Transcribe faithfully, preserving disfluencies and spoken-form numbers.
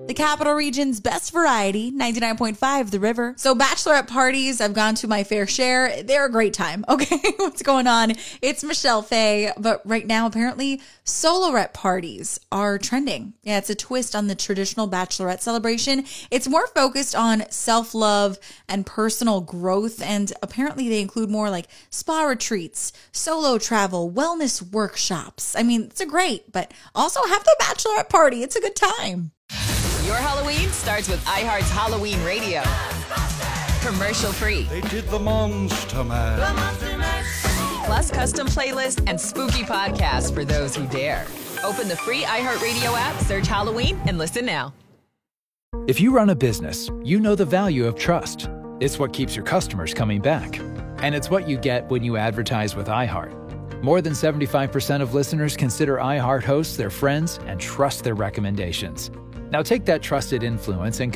the Capital Region's best variety, ninety-nine point five The River. So bachelorette parties, I've gone to my fair share. They're a great time. Okay, what's going on? It's Michelle Faye, but right now apparently solorette parties are trending. Yeah, it's a twist on the traditional bachelorette celebration. It's more focused on self-love and personal growth, and apparently they include more like spa retreats, solo travel, wellness workshops. I mean, it's a great, but also have the bachelorette party. It's a good time. Your Halloween starts with iHeart's Halloween Radio. Commercial free. They did the Monster Mash. Plus custom playlists and spooky podcasts for those who dare. Open the free iHeartRadio app, search Halloween, and listen now. If you run a business, you know the value of trust. It's what keeps your customers coming back. And it's what you get when you advertise with iHeart. More than seventy-five percent of listeners consider iHeart hosts their friends and trust their recommendations. Now take that trusted influence and